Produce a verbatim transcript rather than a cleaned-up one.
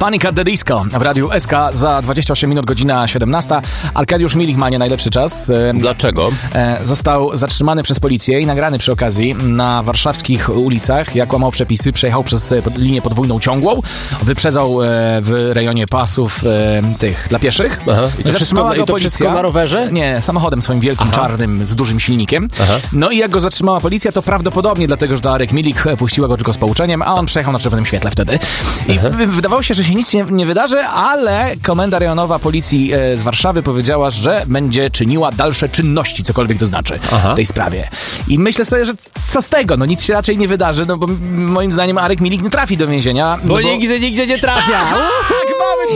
Panic at the Disco w Radiu S K za dwadzieścia osiem minut, godzina siedemnasta. Arkadiusz Milik ma nie najlepszy czas. Dlaczego? Został zatrzymany przez policję i nagrany przy okazji na warszawskich ulicach, jak łamał przepisy, przejechał przez linię podwójną ciągłą, wyprzedzał w rejonie pasów tych dla pieszych. Aha. I to, wszystko, i to wszystko na rowerze? Nie, samochodem swoim wielkim, Aha. czarnym, z dużym silnikiem. Aha. No i jak go zatrzymała policja, to prawdopodobnie dlatego, że Arek Milik puściła go tylko z pouczeniem, a on przejechał na czerwonym świetle wtedy. I Aha. wydawało się, że się nic nie, nie wydarzy, ale komenda rejonowa policji e, z Warszawy powiedziała, że będzie czyniła dalsze czynności, cokolwiek to znaczy Aha. w tej sprawie. I myślę sobie, że co z tego? No nic się raczej nie wydarzy, no bo moim zdaniem Arek Milik nie trafi do więzienia. Bo, no bo... nigdy, nigdzie nie trafia!